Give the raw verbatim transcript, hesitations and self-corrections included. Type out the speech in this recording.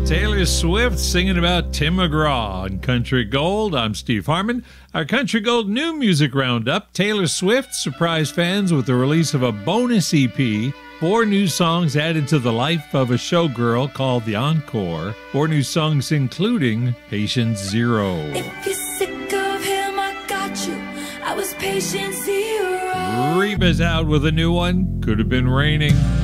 Taylor Swift singing about Tim McGraw on Country Gold. I'm Steve Harmon. Our Country Gold New Music Roundup. Taylor Swift surprised fans with the release of a bonus E P. Four new songs added to the life of a showgirl called The Encore. Four new songs including Patient Zero. If you're sick of him, I got you. I was patient zero. Reba's out with a new one. Could have been raining.